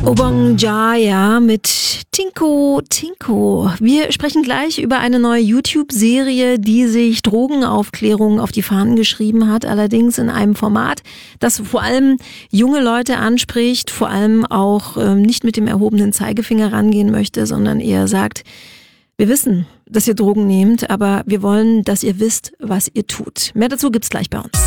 Obong Jaya mit Tinko Tinko. Wir sprechen gleich über eine neue YouTube-Serie, die sich Drogenaufklärung auf die Fahnen geschrieben hat, allerdings in einem Format, das vor allem junge Leute anspricht, vor allem auch nicht mit dem erhobenen Zeigefinger rangehen möchte, sondern eher sagt, wir wissen, dass ihr Drogen nehmt, aber wir wollen, dass ihr wisst, was ihr tut. Mehr dazu gibt's gleich bei uns.